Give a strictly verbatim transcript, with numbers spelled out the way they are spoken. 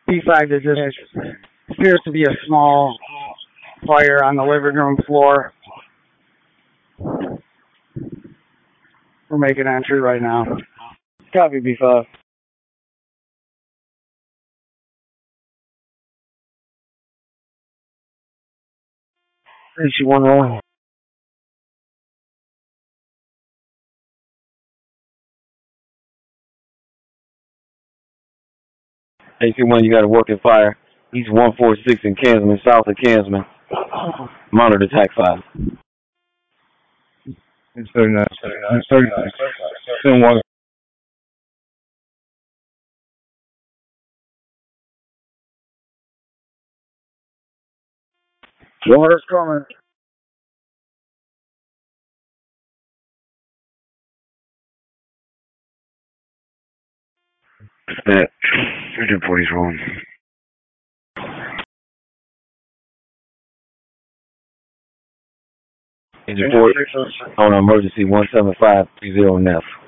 B five to just appears to be a small fire on the living room floor. We're making entry right now. Copy, B five. Issue one rolling. A C one, you got a working fire. East one forty-six in Kansman, south of Kansman. Monitor attack five. It's thirty-nine, thirty-nine, thirty-nine. Send one. Water's coming. That Agent forty's rolling. Agent forty on emergency one seven five three zero N F.